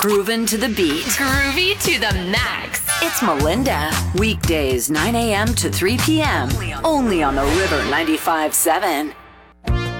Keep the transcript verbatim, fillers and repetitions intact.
Groovin' to the beat. Groovy to the max. It's Melinda. Weekdays nine a.m. to three p.m. Only on the River ninety-five point seven.